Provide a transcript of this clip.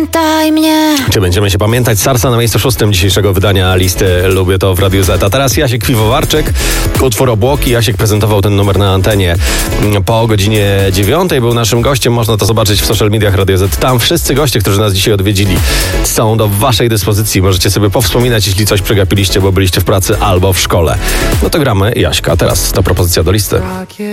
Pamiętaj mnie. Czy będziemy się pamiętać? Sarsa na miejscu 6 dzisiejszego wydania listy Lubię to w Radiu Z. A teraz Jasiek Piwowarczyk, utwór Obłoki. Jasiek prezentował ten numer na antenie po godzinie 9. Był naszym gościem. Można to zobaczyć w social mediach Radio Z. Tam wszyscy goście, którzy nas dzisiaj odwiedzili, są do waszej dyspozycji. Możecie sobie powspominać, jeśli coś przegapiliście, bo byliście w pracy albo w szkole. No to gramy Jaśka. Teraz to propozycja do listy.